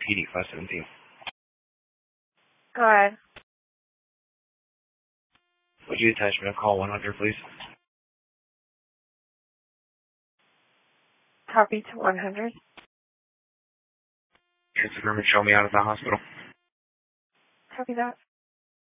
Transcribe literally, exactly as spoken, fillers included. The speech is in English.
P D five seventeen. Go ahead. Would you attach me to call one hundred, please? Copy to one hundred. Confirm and show me out of the hospital. Copy that.